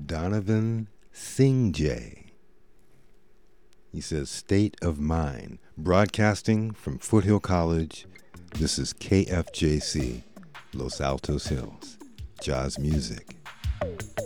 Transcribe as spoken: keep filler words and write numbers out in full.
Donovan Singjay. He says, State of Mind. Broadcasting from Foothill College, this is K F J C, Los Altos Hills. Jazz music.